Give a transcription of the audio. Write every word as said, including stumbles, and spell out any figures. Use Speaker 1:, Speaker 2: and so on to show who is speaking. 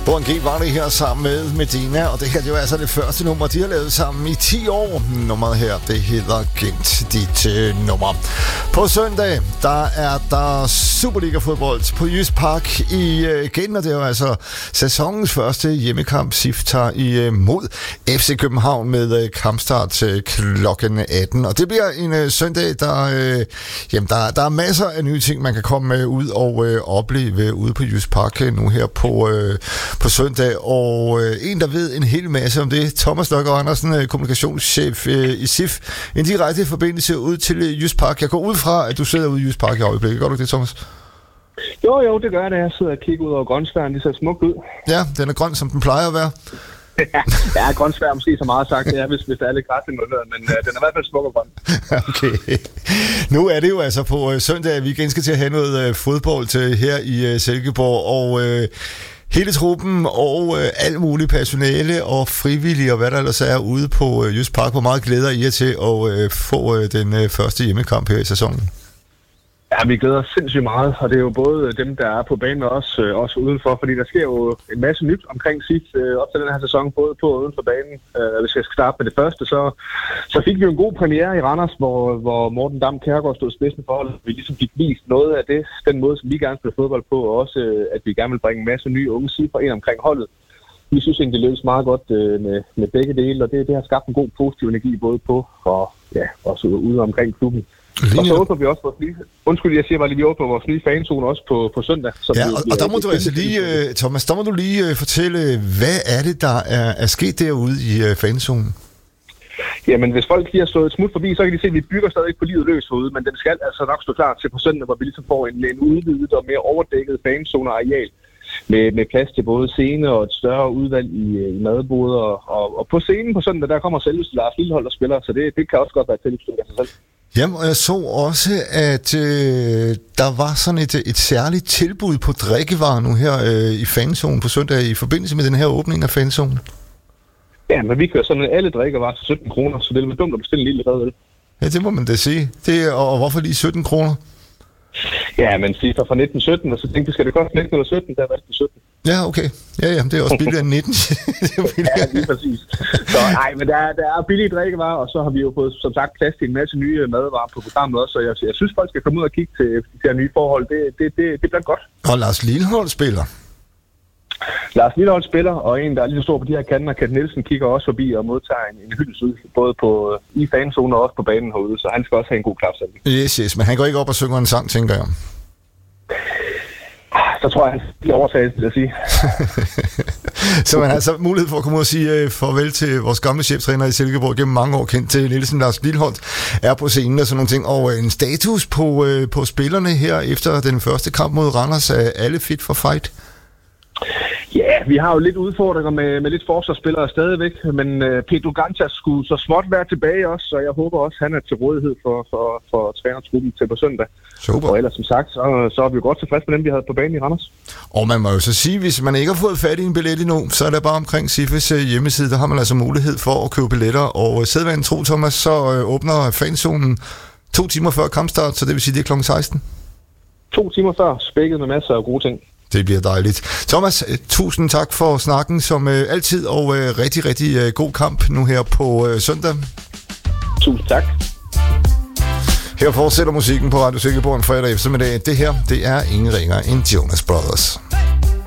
Speaker 1: Born G var det her sammen med Medina, og det her det er jo altså det første nummer, de har lavet sammen i ti år. Nummeret her, det hedder Gemt dit øh, nummer. På søndag, der er der Superliga-fodbold på Jysk Park i øh, igen, og det er jo altså sæsonens første hjemmekamp. S I F tager imod F C København med øh, kampstart til klokken atten. Og det bliver en øh, søndag, der, øh, jamen, der, der er masser af nye ting, man kan komme øh, ud og øh, opleve ude på Jysk Park øh, nu her på øh, på søndag, og øh, en, der ved en hel masse om det, Thomas Løkker Andersen, øh, kommunikationschef øh, i S I F. En direkte forbindelse ud til øh, Jysk Park. Jeg går ud fra, at du sidder ude i Jysk Park i øjeblikket. Gør du det, Thomas?
Speaker 2: Jo, jo, det gør jeg, da jeg sidder og kigger ud over Grønsværen. Det ser smukt ud.
Speaker 1: Ja, den er grøn, som den plejer at være.
Speaker 2: Ja, Grønsvær er måske så meget sagt, det er, hvis, hvis der er lidt græs involveret, men øh, den er i hvert fald smuk og grøn.
Speaker 1: Okay. Nu er det jo altså på øh, søndag, at vi igen skal til at have noget øh, fodbold til her i øh, Silkeborg, og øh, hele truppen og øh, alt muligt personale og frivillige og hvad der ellers er ude på øh, Jysk Park, hvor meget glæder I jer til at øh, få øh, den øh, første hjemmekamp her i sæsonen?
Speaker 2: Ja, vi glæder os sindssygt meget, og det er jo både dem, der er på banen og også, øh, også udenfor, fordi der sker jo en masse nyt omkring S I F øh, op til den her sæson, både på og uden for banen. Øh, hvis jeg skal starte med det første, så, så fik vi jo en god premiere i Randers, hvor, hvor Morten Dam Kjærgaard stod spidsen for, at vi ligesom fik vist noget af det, den måde, som vi gerne spiller fodbold på, og også øh, at vi gerne vil bringe en masse nye unge S I F'er ind omkring holdet. Vi synes egentlig, det lykkes meget godt øh, med, med begge dele, og det, det har skabt en god positiv energi både på og ja, også ude omkring klubben. Linje. Og så åbner vi også vores nye... Undskyld, jeg siger bare lige, vi åbner vores nye fanzone også på, på søndag.
Speaker 1: Ja, og, og der må du altså lige, Thomas, der må du lige fortælle, hvad er det, der er, er sket derude i uh, fanzonen?
Speaker 2: Jamen, hvis folk lige har stået et smut forbi, så kan de se, at vi bygger stadig på livet løs herude, men den skal altså nok stå klar til på søndag, hvor vi ligesom får en, en udvidet og mere overdækket fanzone-areal med, med plads til både scene og et større udvalg i, i madboder. Og, og, og på scenen på søndag, der kommer selveste Lars Lillehold og spiller, så det, det kan også godt være et tillægsstykke af sig selv.
Speaker 1: Jamen, og jeg så også, at øh, der var sådan et, et særligt tilbud på drikkevarer nu her øh, i fanzonen på søndag i forbindelse med den her åbning af fanzonen.
Speaker 2: Ja, men vi kører sådan, at alle drikkevarer til sytten kroner, så det er dumt at bestille en lille redøl.
Speaker 1: Ja, det må man da sige. Det, og, og hvorfor lige sytten kroner?
Speaker 2: Ja, men siger fra nitten sytten, og så tænkte vi, skal det koste nitten eller sytten, der var det sytten.
Speaker 1: Ja, okay. Ja, ja, det er også billigere end nitten.
Speaker 2: Ja, lige præcis. Så nej, men der, der er billige drikkevarer, og så har vi jo fået, som sagt, plads til en masse nye madvarer på programmet også, så jeg, jeg synes, folk skal komme ud og kigge til de her nye forhold. Det, det, det, det bliver godt.
Speaker 1: Og Lars Lillehold spiller?
Speaker 2: Lars Lillehold spiller, og en, der er lige så stor på de her kanter, Kat Nielsen, kigger også forbi og modtager en, en hyldest ud, både på, i fanzonen og også på banen herude, så han skal også have en god klapsætning.
Speaker 1: Yes, yes, men han går ikke op og synger en sang, tænker jeg.
Speaker 2: Så tror jeg, han bliver overtaget, vil jeg sige.
Speaker 1: Så man har altså mulighed for at komme ud og sige uh, farvel til vores gamle cheftræner i Silkeborg, gennem mange år kendt til Nielsen. Lars Lillehold er på scenen og sådan nogle ting. Og uh, en status på, uh, på spillerne her efter den første kamp mod Randers. Er alle fit for fight?
Speaker 2: Ja, yeah, vi har jo lidt udfordringer med, med lidt forsvarsspillere stadigvæk, men uh, Pedro Gantas skulle så småt være tilbage også, så jeg håber også, at han er til rådighed for, for, for trænertruppen til på søndag.
Speaker 1: Super.
Speaker 2: Og ellers som sagt, så, så er vi jo godt tilfredse med dem, vi havde på banen i Randers.
Speaker 1: Og man må jo så sige, hvis man ikke har fået fat i en billet endnu, så er det bare omkring S I F's hjemmeside, der har man altså mulighed for at købe billetter. Og sædvanen tro, Thomas, så åbner fanzonen to timer før kampstart, så det vil sige, det er klokken seksten.
Speaker 2: To timer før, spækket med masser af gode ting.
Speaker 1: Det bliver dejligt. Thomas, tusind tak for snakken som øh, altid, og øh, rigtig, rigtig øh, god kamp nu her på øh, søndag.
Speaker 2: Tusind tak.
Speaker 1: Her fortsætter musikken på Radio Silkeborg en fredag eftermiddag. Det her, det er ingen ringer end Jonas Brothers.